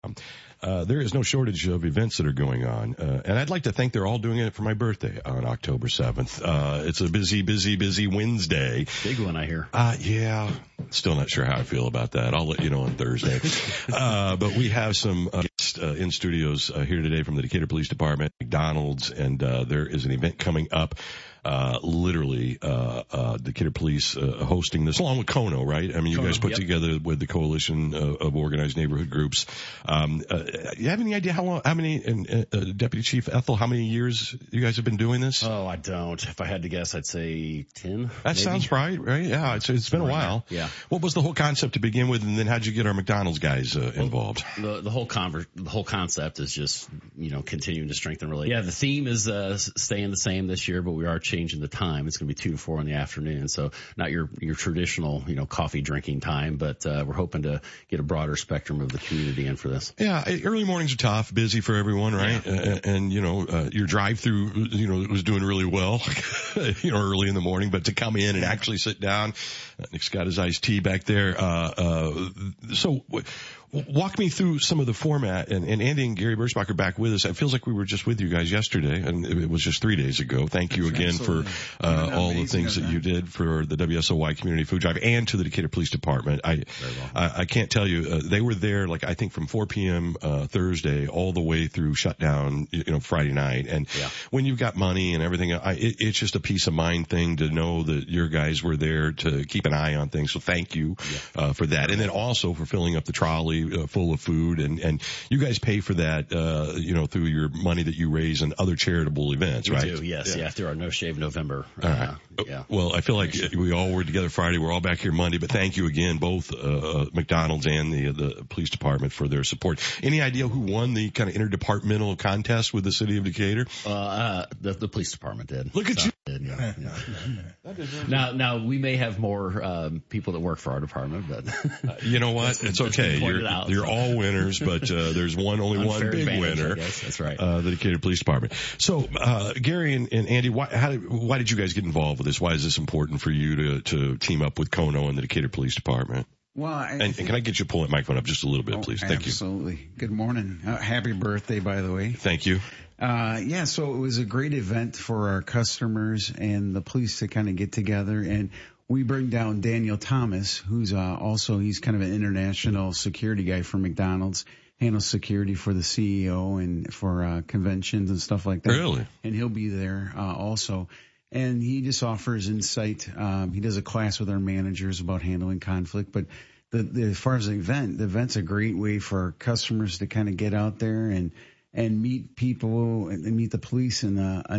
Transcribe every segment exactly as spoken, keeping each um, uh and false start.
Uh, there is no shortage of events that are going on. Uh, and I'd like to think they're all doing it for my birthday on October seventh. Uh, it's a busy, busy, busy Wednesday. Big one, I hear. Uh, yeah. Still not sure how I feel about that. I'll let you know on Thursday. uh, but we have some uh, guests uh, in studios uh, here today from the Decatur Police Department, McDonald's, and uh, there is an event coming up. Uh, literally, uh, uh, Decatur Police, uh, hosting this along with Kono, right? I mean, you Kono, guys put yep. together with the coalition uh, of organized neighborhood groups. Um, uh, you have any idea how long, how many, and, uh, Deputy Chief Ethel, how many years you guys have been doing this? Oh, I don't. If I had to guess, I'd say ten. That maybe. sounds right, right? Yeah, it's, it's been a while. Yeah. What was the whole concept to begin with, and then how'd you get our McDonald's guys uh, involved? The, the whole conver- the whole concept is just, you know, continuing to strengthen relations. Yeah, the theme is uh, staying the same this year, but we are changing the time. It's It's going to be two to four in the afternoon. So not your, your traditional, you know, coffee drinking time, but, uh, we're hoping to get a broader spectrum of the community in for this. Yeah. Early mornings are tough, busy for everyone, right? Yeah. Uh, and, you know, uh, your drive through, you know, was doing really well, you know, early in the morning, but to come in and actually sit down, uh, Nick's got his iced tea back there. Uh, uh, so w- walk me through some of the format, and, and Andy and Gary Birchbach are back with us. It feels like we were just with you guys yesterday, and it was just three days ago. Thank you That's again absolutely. for uh, all the things that you did for the W S O Y Community Food Drive and to the Decatur Police Department. I well. I, I can't tell you, uh, they were there like I think from four p.m. Uh, Thursday all the way through shutdown, you know, Friday night. And yeah. when you've got money and everything, I, it, it's just a peace of mind thing to know that your guys were there to keep an eye on things. So thank you yeah. uh, for that, and then also for filling up the trolley uh, full of food. And, and you guys pay for that, uh, you know, through your money that you raise and other charitable events, we right? We do, yes. Yeah. yeah, through our No Shave November. All right. Uh, yeah. Well, I feel like we all were together Friday. We're all back here Monday, but thank you again, both, uh, McDonald's and the, the police department for their support. Any idea who won the kind of interdepartmental contest with the city of Decatur? Uh, uh the, the police department did. Look at so, you. Did, yeah, yeah. now, now we may have more, um, people that work for our department, but. uh, you know what? It's okay. You're, it out, you're so. all winners, but, uh, there's one, only Unfair one big winner. That's right. Uh, the Decatur Police Department. So, uh, Gary and, and Andy, why, how did, why did you guys get involved with this? Why is this important for you to, to team up with Kono and the Decatur Police Department? Well, I and, and can I get you to pull that microphone up just a little bit, oh, please? Thank absolutely. you. Absolutely. Good morning. Uh, happy birthday, by the way. Thank you. Uh, yeah, so it was a great event for our customers and the police to kind of get together, and we bring down Daniel Thomas, who's uh, also, he's kind of an international security guy for McDonald's, handles security for the C E O and for uh, conventions and stuff like that. Really? And he'll be there uh, also. And he just offers insight. Um, he does a class with our managers about handling conflict. But the, the, as far as the event, the event's a great way for our customers to kind of get out there and and meet people and meet the police in a, a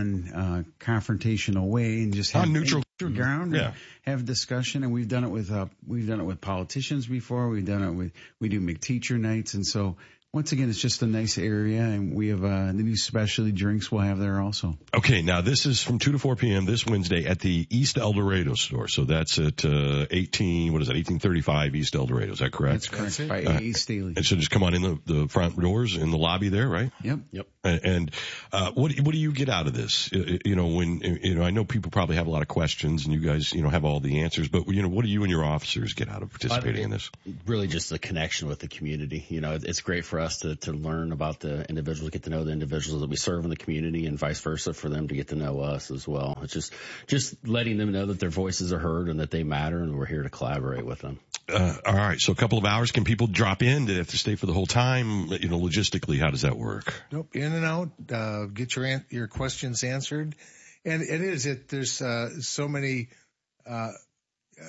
non-confrontational uh, way and just have neutral ground yeah. and have discussion. And we've done it with uh, we've done it with politicians before. We've done it with we do McTeacher nights, and so. Once again, it's just a nice area, and we have uh, the new specialty drinks we'll have there also. Okay, now this is from two to four p.m. this Wednesday at the East El Dorado store. So that's at uh, eighteen, what is that, eighteen thirty-five East El Dorado. Is that correct? That's correct. That's by uh, East Staley. And so just come on in the, the front doors in the lobby there, right? Yep. Yep. And, and uh, what what do you get out of this? You know, when you know, I know people probably have a lot of questions, and you guys, you know, have all the answers. But you know, what do you and your officers get out of participating uh, in this? Really, just the connection with the community. You know, it's great for us to to learn about the individuals, get to know the individuals that we serve in the community, and vice versa for them to get to know us as well. It's just just letting them know that their voices are heard and that they matter, and we're here to collaborate with them. Uh, all right. So a couple of hours. Can people drop in? Do they have to stay for the whole time? You know, logistically, how does that work? Nope. In and out. Uh, get your an- your questions answered. And it is it. There's uh, so many uh, uh,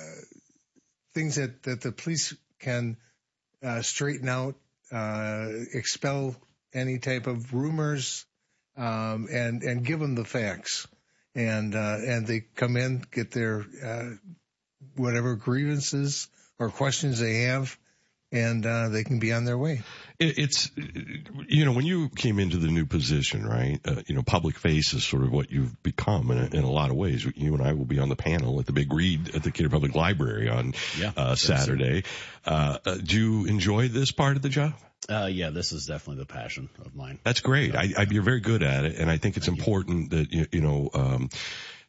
things that that the police can uh, straighten out, uh, expel any type of rumors, um, and and give them the facts. And uh, and they come in, get their uh, whatever grievances or questions they have, and uh, they can be on their way. It, it's, you know, when you came into the new position, right, uh, you know, public face is sort of what you've become in a, in a lot of ways. You and I will be on the panel at the big read at the Decatur Public Library on yeah, uh, Saturday. Uh, uh, do you enjoy this part of the job? Uh, yeah, this is definitely the passion of mine. That's great. I, I, you're very good at it, and I think it's Thank important you. that, you, you know, um,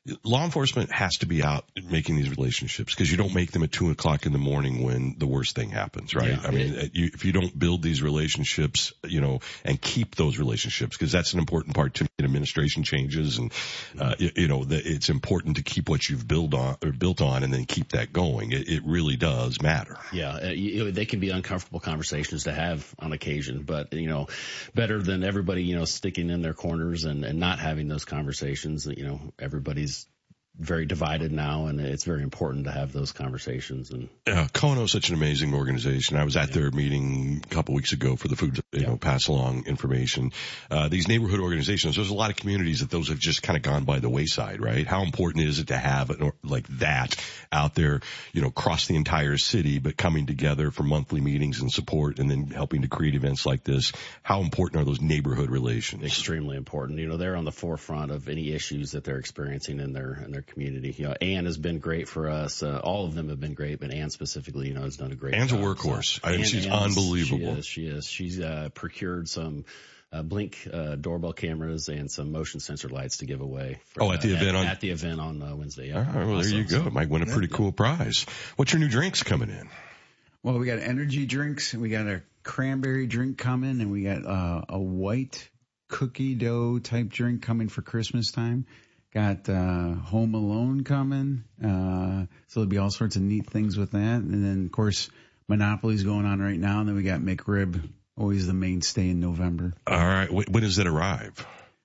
law enforcement has to be out making these relationships because you don't make them at two o'clock in the morning when the worst thing happens, right? Yeah. I mean, you, if you don't build these relationships, you know, and keep those relationships, because that's an important part to administration changes, and uh, you, you know, the, it's important to keep what you've built on or built on, and then keep that going. It, it really does matter. Yeah, uh, you, they can be uncomfortable conversations to have on occasion, but you know, better than everybody, you know, sticking in their corners and, and not having those conversations. You know, everybody's very divided now, and it's very important to have those conversations. And uh, Kono is such an amazing organization. I was at yeah. their meeting a couple weeks ago for the food, you yeah. know, pass along information. Uh, these neighborhood organizations, there's a lot of communities that those have just kind of gone by the wayside, right? How important is it to have it like that out there, you know, across the entire city, but coming together for monthly meetings and support, and then helping to create events like this? How important are those neighborhood relations? Extremely important. You know, they're on the forefront of any issues that they're experiencing in their in their community. You know, Ann has been great for us. Uh, all of them have been great, but Ann specifically, you know, has done a great Ann's job. Ann's a workhorse. So, I mean, Ann, she's Ann's, unbelievable. She is. She is. She's uh, procured some uh, Blink uh, doorbell cameras and some motion sensor lights to give away. For, oh, at the uh, event at, on at the event on uh, Wednesday. Yeah. All right, well, there you go. It might win a pretty cool prize. What's your new drinks coming in? Well, we got energy drinks. We got a cranberry drink coming, and we got uh, a white cookie dough type drink coming for Christmas time. Got uh, Home Alone coming, uh, so there'll be all sorts of neat things with that. And then, of course, Monopoly's going on right now, and then we got McRib, always the mainstay in November. All right, when does that arrive?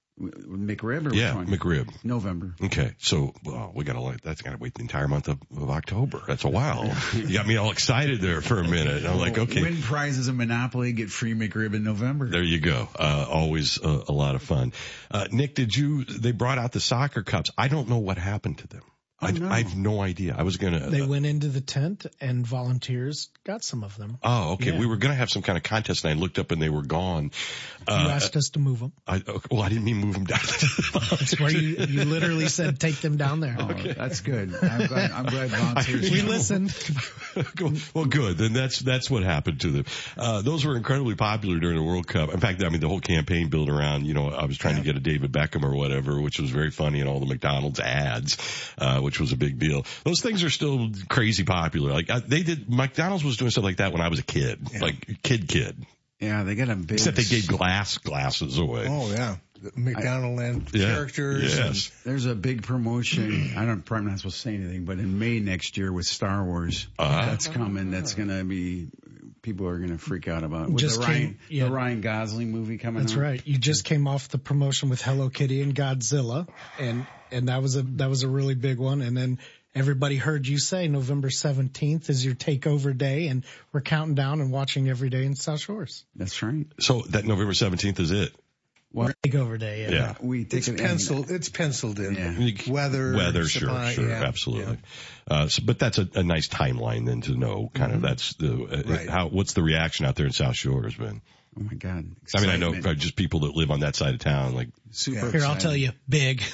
McRib or yeah, which one? McRib. November. Okay, so well, we gotta that's gotta wait the entire month of, of October. That's a while. You got me all excited there for a minute. I'm like, okay. Win prizes in Monopoly, get free McRib in November. There you go. Uh, always a, a lot of fun. Uh, Nick, did you? They brought out the soccer cups. I don't know what happened to them. Oh, I, no. I have no idea. I was gonna. They uh, went into the tent and volunteers got some of them. Oh, okay. Yeah. We were gonna have some kind of contest, and I looked up and they were gone. You uh, asked us to move them. I, well, I didn't mean move them down. That's where you, you literally said take them down there. Oh, okay. That's good. I'm glad. I'm glad volunteers. We listened. Well, good. Then that's that's what happened to them. Uh, those were incredibly popular during the World Cup. In fact, I mean, the whole campaign built around, you know, I was trying yeah. to get a David Beckham or whatever, which was very funny, and all the McDonald's ads, uh, which was a big deal. Those things are still crazy popular. Like uh, they did, McDonald's was doing stuff like that when I was a kid, yeah. like kid kid. Yeah, they got a big. Except they gave glass glasses away. Oh yeah, the McDonald land yeah. characters. Yes. And there's a big promotion. I don't. I'm not supposed to say anything, but in May next year with Star Wars, uh-huh. that's coming. That's gonna be. People are gonna freak out about with just the came, Ryan, yeah. the Ryan Gosling movie coming. That's out. right. You just came off the promotion with Hello Kitty and Godzilla, and and that was a that was a really big one. And then. Everybody heard you say November seventeenth is your takeover day, and we're counting down and watching every day in South Shores. That's right. So that November seventeenth is it? Well, takeover day, yeah. yeah. We take it's it penciled. It's penciled in. Yeah. Weather, weather, supply, sure, sure, yeah. absolutely. Yeah. Uh, so, but that's a, a nice timeline then to know kind mm-hmm. of that's the uh, right. how what's the reaction out there in South Shores been. Oh my God! Excitement. I mean, I know Excitement. just people that live on that side of town, like super. Here, excited. I'll tell you, big.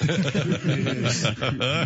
uh,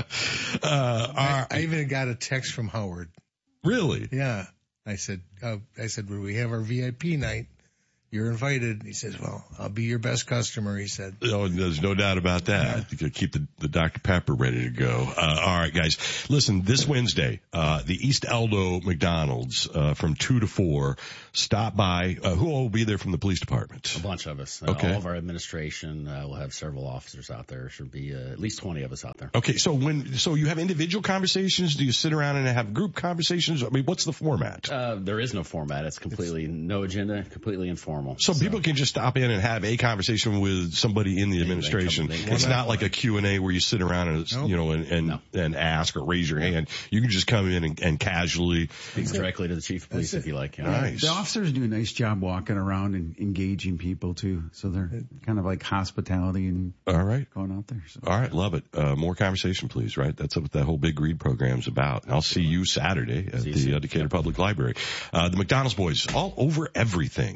I, I even got a text from Howard. Really? Yeah. I said, uh, I said, when we have our V I P night, you're invited. He says, well, I'll be your best customer, he said. Oh, there's no doubt about that. You keep the, the Doctor Pepper ready to go. Uh, all right, guys. Listen, this Wednesday, uh, the East Eldo McDonald's, uh, from two to four, stop by. Uh, who all will be there from the police department? A bunch of us. Okay. Uh, all of our administration, uh, will have several officers out there. Should be, uh, at least twenty of us out there. Okay. So when, so you have individual conversations? Do you sit around and have group conversations? I mean, what's the format? Uh, there is no format. It's completely, no agenda, completely informal. So, so people can just stop in and have a conversation with somebody in the administration. They come, they it's come not like a Q and A where you sit around and, nope. you know, and, and, no. and ask or raise your hand. You can just come in and, and casually speak directly to the chief of police if you like. Yeah. Nice. The officers do a nice job walking around and engaging people too. So they're kind of like hospitality and all right. going out there. So. All right. Love it. Uh, more conversation, please. Right. That's what that whole Big Read program's about. I'll see you Saturday at see the you uh, Decatur Public Library. Uh, the McDonald's boys all over everything. Uh, I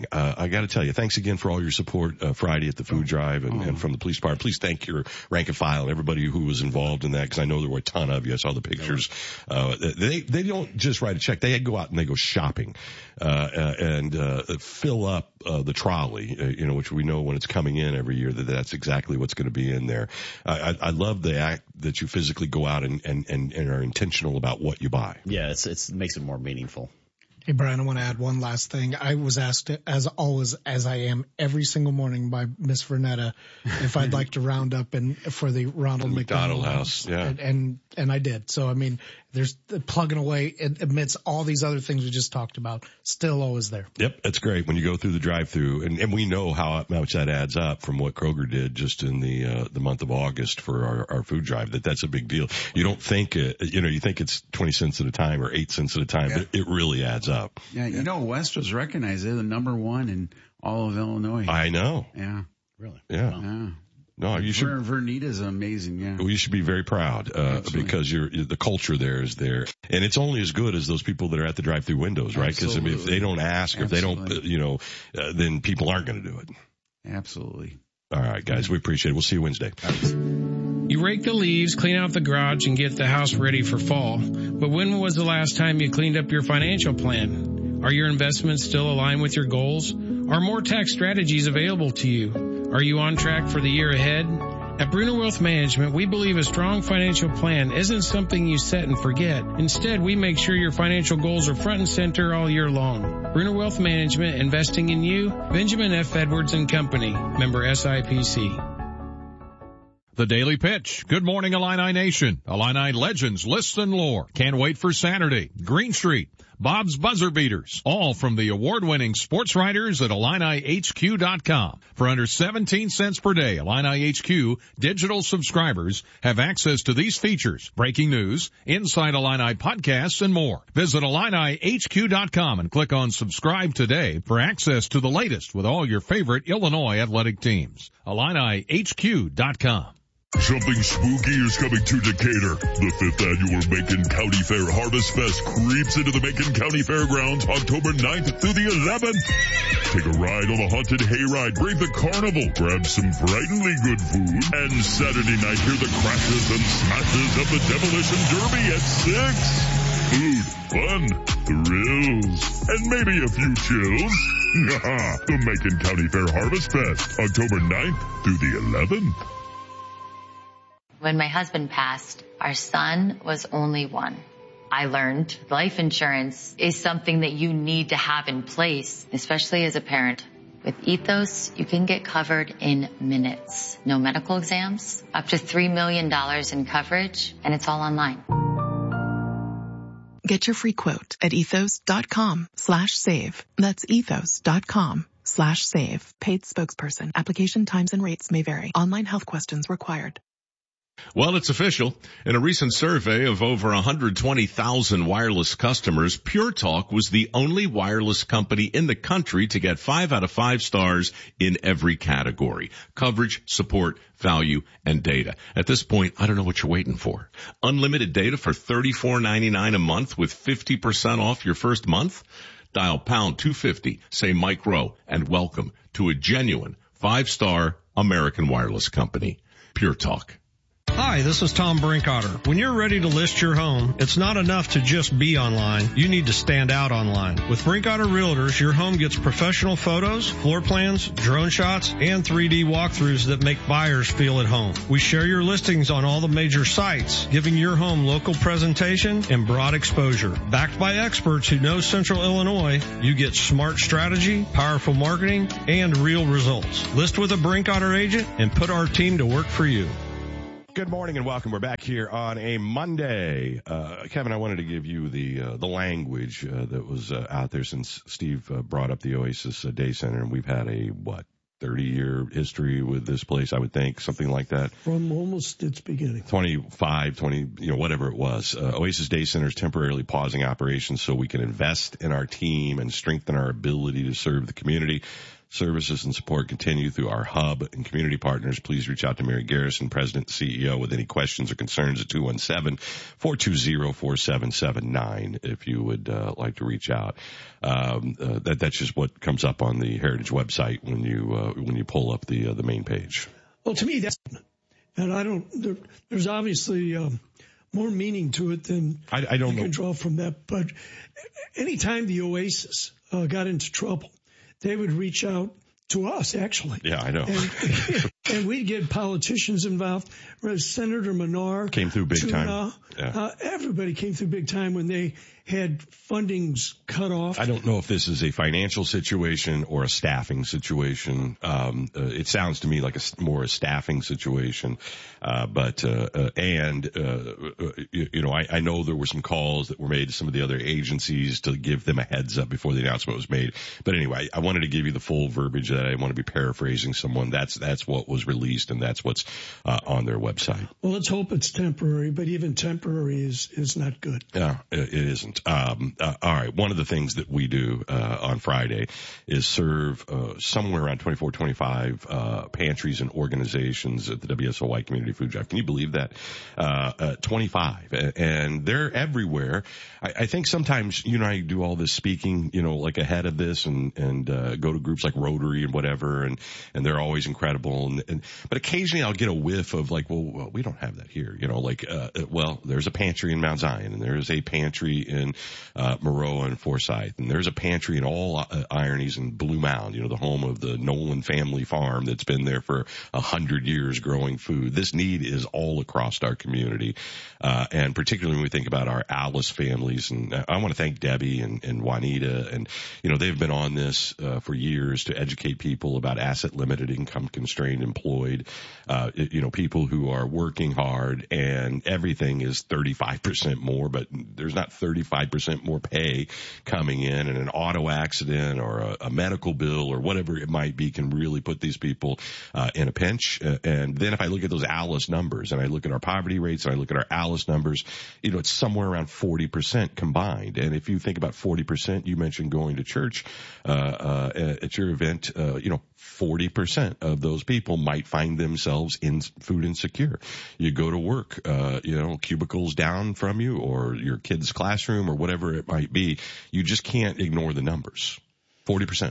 I got to tell you, thanks again for all your support uh, Friday at the food drive and, and from the police department. Please thank your rank and file and everybody who was involved in that, because I know there were a ton of you. I saw the pictures. Uh, they they don't just write a check; they go out and they go shopping uh, uh, and uh, fill up uh, the trolley. Uh, you know, which we know when it's coming in every year that that's exactly what's going to be in there. I, I, I love the act that you physically go out and, and, and, and are intentional about what you buy. Yeah, it's it's it makes it more meaningful. Hey, Brian, I want to add one last thing. I was asked, as always, as I am every single morning by Miss Vernetta, if I'd like to round up and for the Ronald McDonald, McDonald House. Yeah. And, and, and I did. So, I mean, there's the plugging away amidst all these other things we just talked about, still always there. Yep. That's great when you go through the drive through, and, and we know how much that adds up from what Kroger did just in the, uh, the month of August for our, our food drive, that that's a big deal. You don't think, uh, you know, you think it's twenty cents at a time or eight cents at a time, yeah. but it really adds up. Yeah. You know, West was recognized. They're the number one in all of Illinois. I know. Yeah. Really? Yeah. Wow. Yeah. No, you should. Ver, Vernita's amazing, yeah. Well, you should be very proud, uh, because you're, the culture there is there. And it's only as good as those people that are at the drive-through windows, right? Because I mean, if they don't ask or Absolutely. if they don't, you know, uh, then people aren't going to do it. Absolutely. All right, guys, we appreciate it. We'll see you Wednesday. You rake the leaves, clean out the garage, and get the house ready for fall. But when was the last time you cleaned up your financial plan? Are your investments still aligned with your goals? Are more tax strategies available to you? Are you on track for the year ahead? At Bruner Wealth Management, we believe a strong financial plan isn't something you set and forget. Instead, we make sure your financial goals are front and center all year long. Bruner Wealth Management, investing in you. Benjamin F. Edwards and Company, member S I P C. The Daily Pitch. Good morning, Illini Nation. Illini legends, lists, and lore. Can't wait for Saturday. Green Street. Bob's Buzzer Beaters, all from the award-winning sports writers at Illini H Q dot com. For under seventeen cents per day, Illini H Q digital subscribers have access to these features, breaking news, Inside Illini podcasts, and more. Visit Illini H Q dot com and click on subscribe today for access to the latest with all your favorite Illinois athletic teams. Illini H Q dot com. Something spooky is coming to Decatur. The fifth annual Macon County Fair Harvest Fest creeps into the Macon County Fairgrounds October ninth through the eleventh. Take a ride on the haunted hayride, brave the carnival, grab some frighteningly good food, and Saturday night hear the crashes and smashes of the Demolition Derby at six. Food, fun, thrills, and maybe a few chills. The Macon County Fair Harvest Fest, October ninth through the eleventh. When my husband passed, our son was only one. I learned life insurance is something that you need to have in place, especially as a parent. With Ethos, you can get covered in minutes. No medical exams, up to three million dollars in coverage, and it's all online. Get your free quote at ethos.com slash save. That's ethos.com slash save. Paid spokesperson. Application times and rates may vary. Online health questions required. Well, it's official. In a recent survey of over one hundred twenty thousand wireless customers, Pure Talk was the only wireless company in the country to get five out of five stars in every category: coverage, support, value, and data. At this point, I don't know what you're waiting for. Unlimited data for thirty-four ninety-nine a month with fifty percent off your first month? Dial pound two fifty, say Mike Rowe, and welcome to a genuine five-star American wireless company. Pure Talk. Hi, this is Tom Brinkotter. When you're ready to list your home, it's not enough to just be online. You need to stand out online. With Brinkotter Realtors, your home gets professional photos, floor plans, drone shots, and three D walkthroughs that make buyers feel at home. We share your listings on all the major sites, giving your home local presentation and broad exposure. Backed by experts who know Central Illinois, you get smart strategy, powerful marketing, and real results. List with a Brinkotter agent and put our team to work for you. Good morning and welcome. We're back here on a Monday. Uh, Kevin, I wanted to give you the uh, the language uh, that was uh, out there since Steve uh, brought up the Oasis uh, Day Center, and we've had a, what, thirty-year history with this place, I would think, something like that. From almost its beginning. twenty-five, twenty, you know, whatever it was. Uh, Oasis Day Center is temporarily pausing operations so we can invest in our team and strengthen our ability to serve the community. services and support continue through our hub and community partners. Please reach out to Mary Garrison, President and C E O, with any questions or concerns at two one seven, four two zero, four seven seven nine if you would uh, like to reach out. Um, uh, that that's just what comes up on the Heritage website when you uh, when you pull up the uh, the main page. Well, to me, that's, and I don't, there, there's obviously um, more meaning to it than I, I don't you know. can draw from that. But anytime the Oasis uh, got into trouble, they would reach out to us, actually. Yeah, I know. And, and we'd get politicians involved. Senator Menard came through big Tuna, time. Yeah. Uh, everybody came through big time when they had fundings cut off. I don't know if this is a financial situation or a staffing situation. Um, uh, it sounds to me like a more a staffing situation. Uh, but, uh, uh, and, uh, uh you, you know, I, I know there were some calls that were made to some of the other agencies to give them a heads up before the announcement was made. But anyway, I wanted to give you the full verbiage that I want to be paraphrasing someone. That's, that's what was released and that's what's, uh, on their website. Well, let's hope it's temporary, but even temporary is, is not good. Yeah, it isn't. Um, uh, all right. One of the things that we do, uh, on Friday is serve, uh, somewhere around twenty-four, twenty-five, uh, pantries and organizations at the W S O Y Community Food Drive. Can you believe that? Uh, uh, twenty-five. And they're everywhere. I, I think sometimes, you know, I do all this speaking, you know, like ahead of this and, and, uh, go to groups like Rotary and whatever. And, and they're always incredible. And, and, but occasionally I'll get a whiff of like, well, well we don't have that here. You know, like, uh, well, there's a pantry in Mount Zion and there's a pantry in, uh, Maroa and Forsyth. And there's a pantry in all uh, ironies in Blue Mound, you know, the home of the Nolan family farm that's been there for a hundred years growing food. This need is all across our community. Uh, and particularly when we think about our Alice families. And I want to thank Debbie and, and Juanita. And, you know, they've been on this, uh, for years to educate people about asset limited, income constrained, employed, uh, you know, people who are working hard and everything is thirty-five percent more, but there's not thirty-five percent more pay coming in, and an auto accident or a, a medical bill or whatever it might be can really put these people uh, in a pinch. Uh, and then if I look at those Alice numbers and I look at our poverty rates and I look at our Alice numbers, you know, it's somewhere around forty percent combined. And if you think about forty percent, you mentioned going to church uh, uh, at your event, uh, you know, forty percent of those people might find themselves in food insecure. You go to work, uh, you know, cubicles down from you or your kid's classroom or whatever it might be. You just can't ignore the numbers. forty percent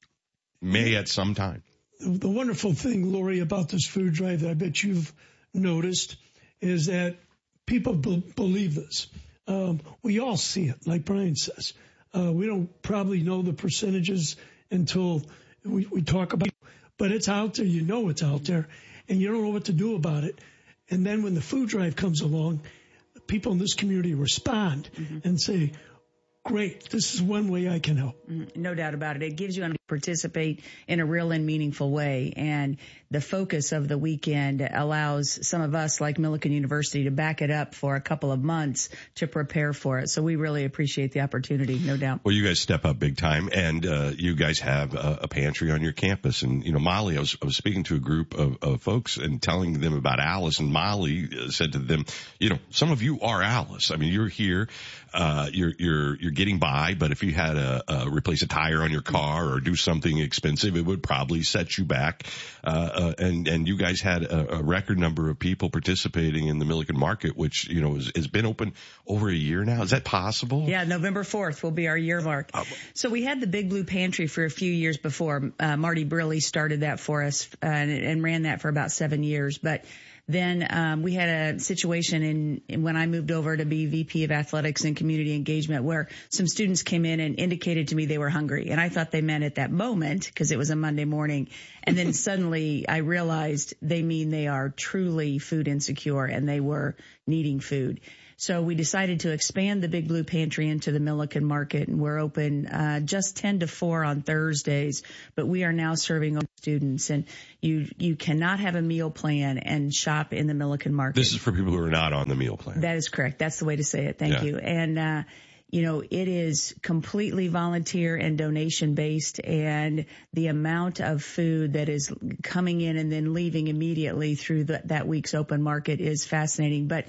may at some time. The wonderful thing, Lori, about this food drive that I bet you've noticed is that people be- believe this. Um, we all see it, like Brian says. Uh, we don't probably know the percentages until we, we talk about it, but it's out there. You know it's out there, and you don't know what to do about it. And then when the food drive comes along, people in this community respond mm-hmm. and say, great, this is one way I can help. No doubt about it. It gives you an participate in a real and meaningful way. And the focus of the weekend allows some of us like Millikan University to back it up for a couple of months to prepare for it. So we really appreciate the opportunity, no doubt. Well, you guys step up big time, and uh, you guys have a, a pantry on your campus. And, you know, Molly, I was, I was speaking to a group of, of folks and telling them about Alice, and Molly said to them, you know, some of you are Alice. I mean, you're here, uh, you're, you're, you're getting by, but if you had to uh, replace a tire on your car or do something expensive, it would probably set you back. Uh, uh, and, and you guys had a, a record number of people participating in the Millikan Market, which, you know, has, has been open over a year now. Is that possible? Yeah, November fourth will be our year mark. Uh, so we had the Big Blue Pantry for a few years before. Uh, Marty Briley started that for us uh, and, and ran that for about seven years. But Then um, we had a situation in, in when I moved over to be V P of Athletics and Community Engagement where some students came in and indicated to me they were hungry. And I thought they meant at that moment because it was a Monday morning. And then suddenly I realized they mean they are truly food insecure and they were needing food. So we decided to expand the Big Blue Pantry into the Millikan Market, and we're open uh just ten to four on Thursdays, but we are now serving students, and you you cannot have a meal plan and shop in the Millikan Market. This is for people who are not on the meal plan. That is correct. That's the way to say it. Thank yeah. you. And uh you know, it is completely volunteer and donation based, and the amount of food that is coming in and then leaving immediately through the, that week's open market is fascinating. But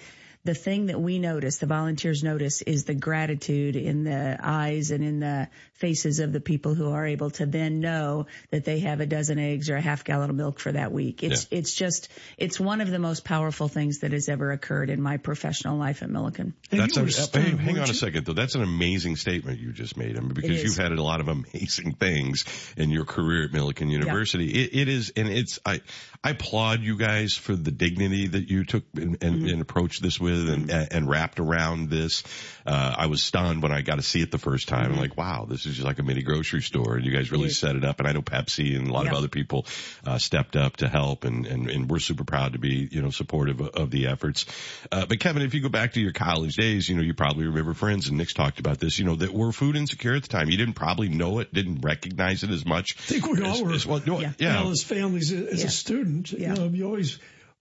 the thing that we notice, the volunteers notice, is the gratitude in the eyes and in the faces of the people who are able to then know that they have a dozen eggs or a half gallon of milk for that week. It's yeah. it's just it's one of the most powerful things that has ever occurred in my professional life at Millikan. That's a, stunned, hang on a second though. That's an amazing statement you just made. I mean, because you've had a lot of amazing things in your career at Millikan University. Yeah. It, it is, and it's I I applaud you guys for the dignity that you took and, and, mm-hmm. and approached this with. And, and wrapped around this. Uh, I was stunned when I got to see it the first time. Mm-hmm. I'm like, wow, this is just like a mini grocery store. And you guys really set it up. And I know Pepsi and a lot yep. of other people, uh, stepped up to help. And, and, and we're super proud to be, you know, supportive of, of the efforts. Uh, but Kevin, if you go back to your college days, you know, you probably remember friends, and Nick's talked about this, you know, that were food insecure at the time. You didn't probably know it, didn't recognize it as much. I think we all as, were. As, well, no, yeah. yeah. Well, as families, as yeah. a student, yeah. you know, you always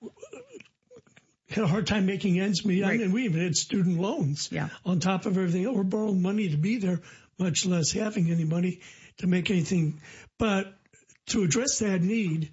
had a hard time making ends meet. Right. I mean, we even had student loans yeah. on top of everything. We're borrowing money to be there, much less having any money to make anything. But to address that need,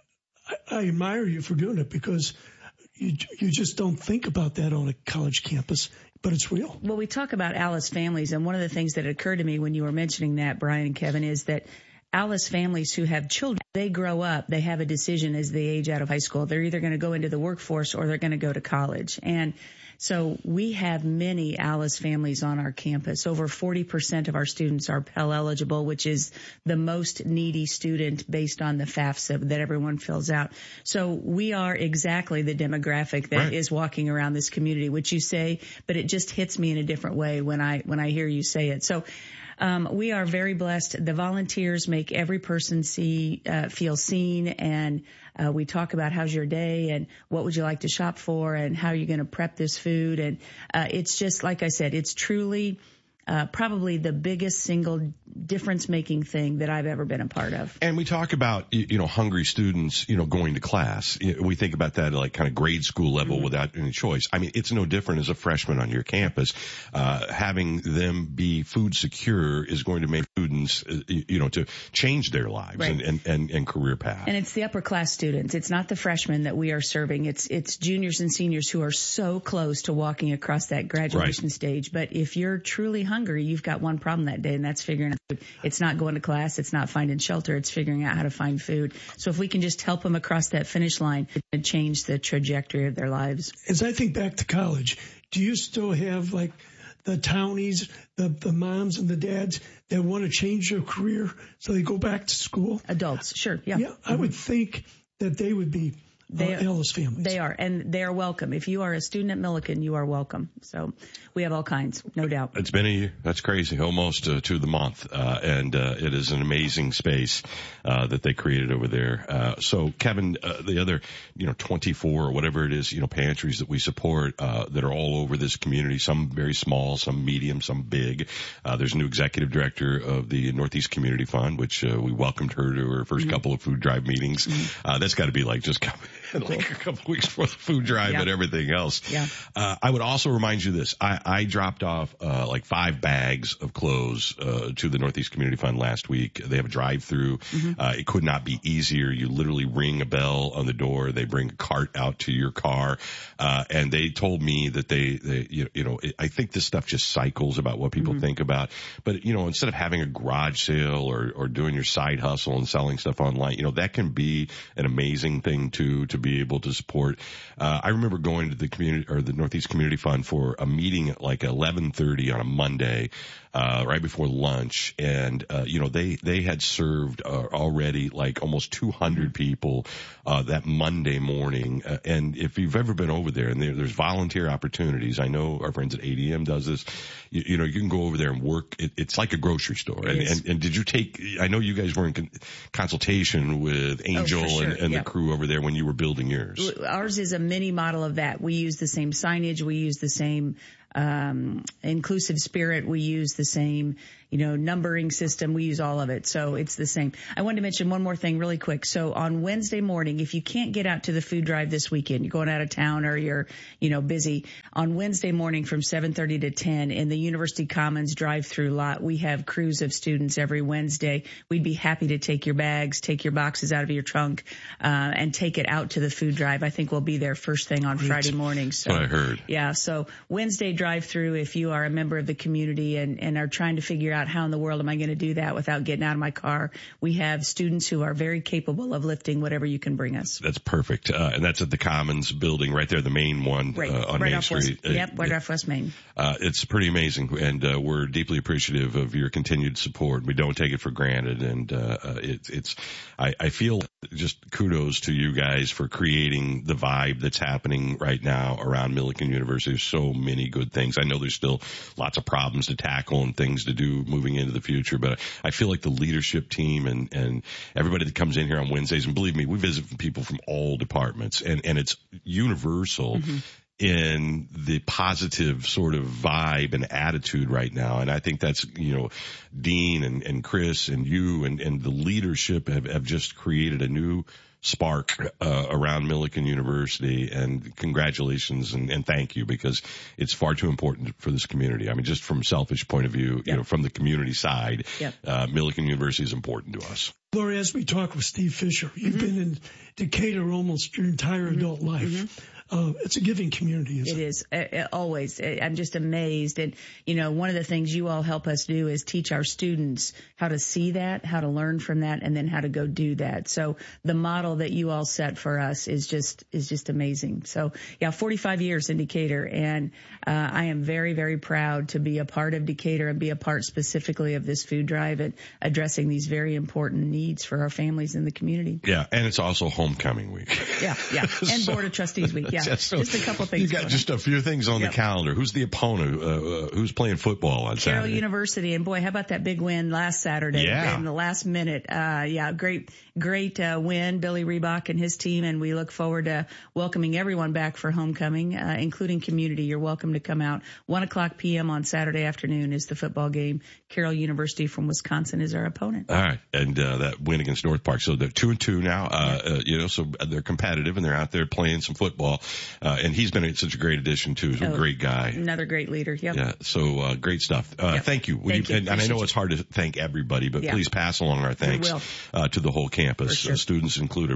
I, I admire you for doing it, because you you just don't think about that on a college campus, but it's real. Well, we talk about Alice families, and one of the things that occurred to me when you were mentioning that, Brian and Kevin, is that Alice families who have children, they grow up, they have a decision as they age out of high school. They're either going to go into the workforce or they're going to go to college. And so we have many Alice families on our campus. Over forty percent of our students are Pell eligible, which is the most needy student based on the FAFSA that everyone fills out. So we are exactly the demographic that right. is walking around this community, which you say, but it just hits me in a different way when I, when I hear you say it. So Um, we are very blessed. The volunteers make every person see, uh, feel seen, and uh, we talk about how's your day and what would you like to shop for and how you're going to prep this food. And uh, it's just, like I said, it's truly uh, probably the biggest single difference-making thing that I've ever been a part of. And we talk about, you know, hungry students, you know, going to class. We think about that at like kind of grade school level mm-hmm. without any choice. I mean, it's no different as a freshman on your campus. Uh, having them be food secure is going to make students, uh, you know, to change their lives right. and, and, and, and career path. And it's the upper class students. It's not the freshmen that we are serving. It's, it's juniors and seniors who are so close to walking across that graduation right. stage. But if you're truly hungry, you've got one problem that day, and that's figuring out food. It's not going to class. It's not finding shelter. It's figuring out how to find food. So if we can just help them across that finish line, it can change the trajectory of their lives. As I think back to college, do you still have like the townies, the, the moms and the dads that want to change their career so they go back to school? Adults, sure. Yeah. Yeah. I mm-hmm. would think that they would be They uh, Alice families. They are, and they are welcome. If you are a student at Millikan, you are welcome. So we have all kinds, no doubt. It's been a year. That's crazy, almost uh, to the month, uh, and uh, it is an amazing space uh, that they created over there. Uh, so, Kevin, uh, the other, you know, twenty-four or whatever it is, you know, pantries that we support uh, that are all over this community. Some very small, some medium, some big. Uh, there's a new executive director of the Northeast Community Fund, which uh, we welcomed her to her first mm-hmm. couple of food drive meetings. Mm-hmm. Uh, that's got to be like just coming. Like a couple weeks before the food drive yeah. and everything else. Yeah. Uh, I would also remind you this. I, I dropped off, uh, like five bags of clothes, uh, to the Northeast Community Fund last week. They have a drive-through. Mm-hmm. Uh, it could not be easier. You literally ring a bell on the door. They bring a cart out to your car. Uh, and they told me that they, they, you, you know, it, I think this stuff just cycles about what people mm-hmm. think about. But, you know, instead of having a garage sale or, or doing your side hustle and selling stuff online, you know, that can be an amazing thing too, to be able to support. Uh, I remember going to the community or the Northeast Community Fund for a meeting at like eleven thirty on a Monday, uh, right before lunch. And, uh, you know, they, they had served uh, already like almost two hundred people, uh, that Monday morning. Uh, and if you've ever been over there and there, there's volunteer opportunities, I know our friends at A D M does this, you, you know, you can go over there and work. It, it's like a grocery store. And, and, and did you take, I know you guys were in con- consultation with Angel oh, sure. and, and yep. the crew over there when you were building yours. Ours is a mini model of that. We use the same signage. We use the same um inclusive spirit. We use the same, you know, numbering system. We use all of it. So it's the same. I wanted to mention one more thing really quick. So on Wednesday morning, if you can't get out to the food drive this weekend, you're going out of town or you're, you know, busy, on Wednesday morning from seven thirty to ten in the University Commons drive-through lot, we have crews of students every Wednesday. We'd be happy to take your bags, take your boxes out of your trunk, uh, and take it out to the food drive. I think we'll be there first thing on Friday morning. So, That's what I heard. Yeah. So Wednesday drive-through, if you are a member of the community and, and are trying to figure out how in the world am I going to do that without getting out of my car, we have students who are very capable of lifting whatever you can bring us. That's perfect. Uh, and that's at the Commons building right there, the main one Right, uh, on right Main off Street. West, yep, right uh, off West Main. Uh, it's pretty amazing, and uh, we're deeply appreciative of your continued support. We don't take it for granted, and uh, uh, it, it's. I, I feel just kudos to you guys for creating the vibe that's happening right now around Millikan University. There's so many good things. I know there's still lots of problems to tackle and things to do moving into the future, but I feel like the leadership team and and everybody that comes in here on Wednesdays, and believe me, we visit people from all departments, and and it's universal. Mm-hmm. in the positive sort of vibe and attitude right now. And I think that's, you know, Dean and, and Chris and you and, and the leadership have, have just created a new spark uh, around Millikan University, and congratulations and, and thank you, because it's far too important for this community. I mean, just from a selfish point of view, yep. you know, from the community side, yep. uh, Millikan University is important to us. Lori, as we talk with Steve Fisher, you've mm-hmm. been in Decatur almost your entire mm-hmm. adult life. Mm-hmm. Uh, it's a giving community, isn't it? It is. It, it, always. I'm just amazed. And, you know, one of the things you all help us do is teach our students how to see that, how to learn from that, and then how to go do that. So the model that you all set for us is just, is just amazing. So yeah, forty-five years in Decatur, and, uh, I am very, very proud to be a part of Decatur and be a part specifically of this food drive and addressing these very important needs for our families in the community. Yeah. And it's also homecoming week. Yeah. Yeah. And so, Board of Trustees week. Yeah. So just a couple things. You got just a few things on yep. the calendar. Who's the opponent? Uh, uh, who's playing football on Carroll Saturday? University. And boy, how about that big win last Saturday? Yeah. In the last minute. Uh, yeah, great, great, uh, win. Billy Reebok and his team. And we look forward to welcoming everyone back for homecoming, uh, including community. You're welcome to come out. One o'clock P M on Saturday afternoon is the football game. Carroll University from Wisconsin is our opponent. All right. And, uh, that win against North Park. So they're two and two now, uh, yeah. uh you know, so they're competitive and they're out there playing some football. Uh, and he's been such a great addition too. He's a oh, great guy. Another great leader. Yep. Yeah. So, uh, great stuff. Uh, yep. thank you. We, thank you. And, and I know it's hard to thank everybody, but yeah. please pass along our thanks, uh, to the whole campus, sure. uh, students included.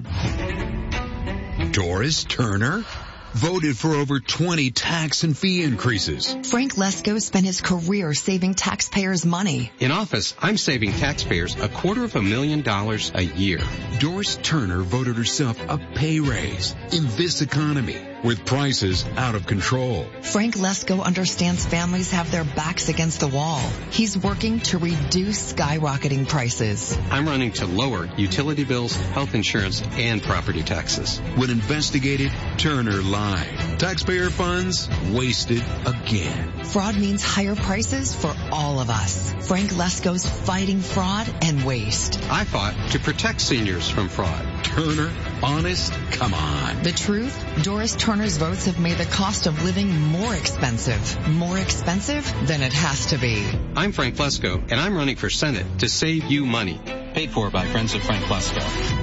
Doris Turner voted for over twenty tax and fee increases. Frank Lesko spent his career saving taxpayers' money. In office, I'm saving taxpayers a quarter of a million dollars a year. Doris Turner voted herself a pay raise in this economy with prices out of control. Frank Lesko understands families have their backs against the wall. He's working to reduce skyrocketing prices. I'm running to lower utility bills, health insurance, and property taxes. When investigated, Turner lied. Taxpayer funds wasted again. Fraud means higher prices for all of us. Frank Lesko's fighting fraud and waste. I fought to protect seniors from fraud. Turner, honest? Come on. The truth? Doris Turner's votes have made the cost of living more expensive. More expensive than it has to be. I'm Frank Lesko, and I'm running for Senate to save you money. Paid for by Friends of Frank Lesko.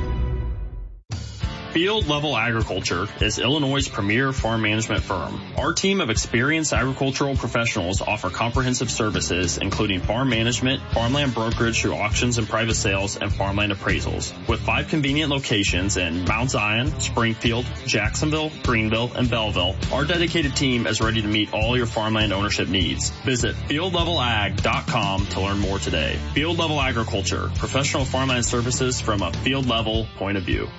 Field Level Agriculture is Illinois' premier farm management firm. Our team of experienced agricultural professionals offer comprehensive services, including farm management, farmland brokerage through auctions and private sales, and farmland appraisals. With five convenient locations in Mount Zion, Springfield, Jacksonville, Greenville, and Belleville, our dedicated team is ready to meet all your farmland ownership needs. Visit field level ag dot com to learn more today. Field Level Agriculture, professional farmland services from a field level point of view.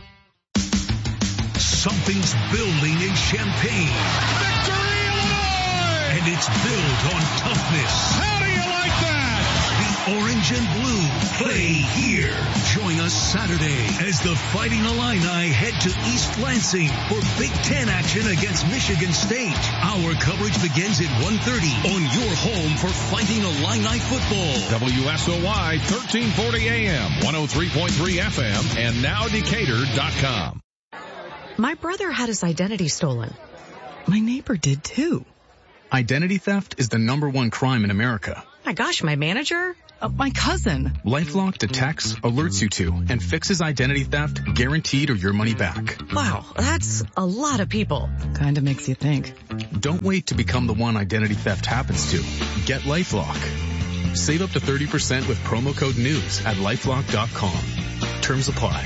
Something's building in Champaign. Victory, Illinois! And it's built on toughness. How do you like that? The orange and blue play here. Join us Saturday as the Fighting Illini head to East Lansing for Big Ten action against Michigan State. Our coverage begins at one thirty on your home for Fighting Illini football. W S O Y thirteen forty A M, one oh three point three F M, and now Decatur dot com. My brother had his identity stolen. My neighbor did too. Identity theft is the number one crime in America, My gosh, my manager? Uh, my cousin. LifeLock detects, alerts you to, and fixes identity theft, guaranteed or your money back. Wow, that's a lot of people. Kinda makes you think. Don't wait to become the one identity theft happens to. Get LifeLock. Save up to thirty percent with promo code NEWS at lifelock dot com. Terms apply.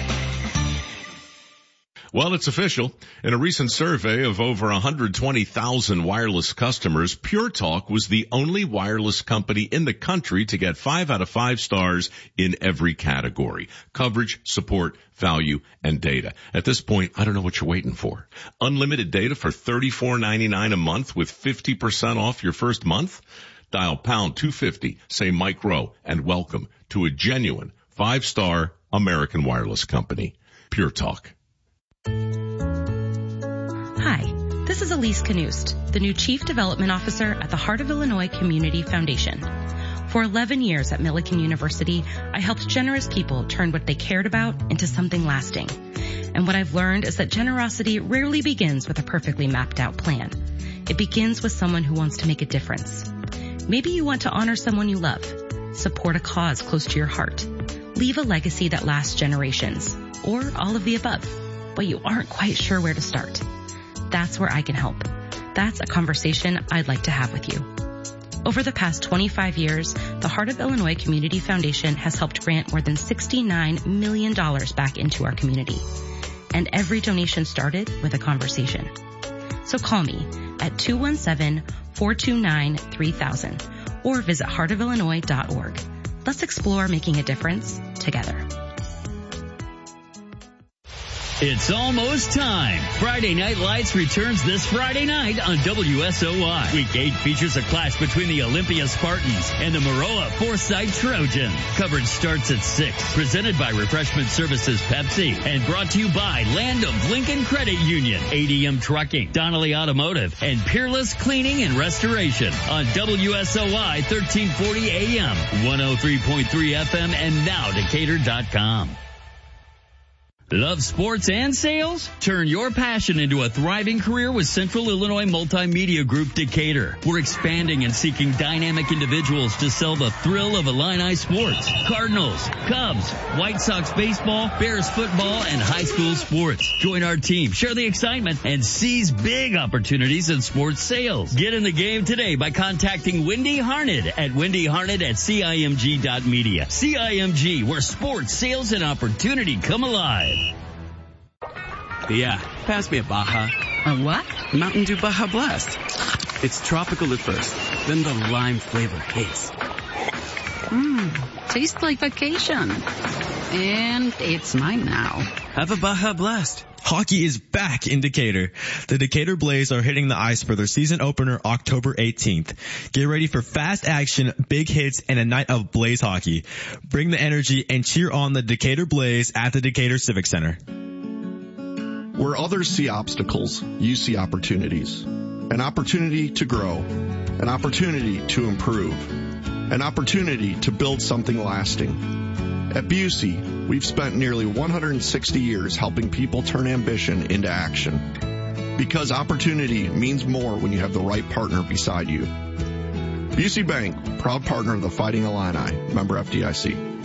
Well, it's official. In a recent survey of over one hundred twenty thousand wireless customers, Pure Talk was the only wireless company in the country to get five out of five stars in every category: coverage, support, value, and data. At this point, I don't know what you're waiting for. Unlimited data for thirty-four ninety-nine a month with fifty percent off your first month? Dial pound two fifty, say Mike Rowe, and welcome to a genuine five-star American wireless company. Pure Talk. Hi, this is Elise Knust, the new Chief Development Officer at the Heart of Illinois Community Foundation. For eleven years at Millikan University, I helped generous people turn what they cared about into something lasting. And what I've learned is that generosity rarely begins with a perfectly mapped out plan. It begins with someone who wants to make a difference. Maybe you want to honor someone you love, support a cause close to your heart, leave a legacy that lasts generations, or all of the above, but you aren't quite sure where to start. That's where I can help. That's a conversation I'd like to have with you. Over the past twenty-five years, the Heart of Illinois Community Foundation has helped grant more than sixty-nine million dollars back into our community. And every donation started with a conversation. So call me at two one seven, four two nine, three thousand or visit heart of illinois dot org. Let's explore making a difference together. It's almost time. Friday Night Lights returns this Friday night on W S O Y. Week eight features a clash between the Olympia Spartans and the Maroa Forsyth Trojans. Coverage starts at six. Presented by Refreshment Services Pepsi and brought to you by Land of Lincoln Credit Union, A D M Trucking, Donnelly Automotive, and Peerless Cleaning and Restoration on W S O Y thirteen forty A M, one oh three point three F M, and now Decatur dot com. Love sports and sales? Turn your passion into a thriving career with Central Illinois Multimedia Group Decatur. We're expanding and seeking dynamic individuals to sell the thrill of Illini sports. Cardinals, Cubs, White Sox baseball, Bears football, and high school sports. Join our team, share the excitement, and seize big opportunities in sports sales. Get in the game today by contacting Wendy Harned at wendy harned at C I M G dot media. C I M G, where sports, sales, and opportunity come alive. Yeah, pass me a Baja. A what? Mountain Dew Baja Blast. It's tropical at first, then the lime flavor hits. Mmm, tastes like vacation. And it's mine now. Have a Baja Blast. Hockey is back in Decatur. The Decatur Blaze are hitting the ice for their season opener October eighteenth. Get ready for fast action, big hits, and a night of Blaze hockey. Bring the energy and cheer on the Decatur Blaze at the Decatur Civic Center. Where others see obstacles, you see opportunities. An opportunity to grow. An opportunity to improve. An opportunity to build something lasting. At Busey, we've spent nearly one hundred sixty years helping people turn ambition into action. Because opportunity means more when you have the right partner beside you. Busey Bank, proud partner of the Fighting Illini, member F D I C.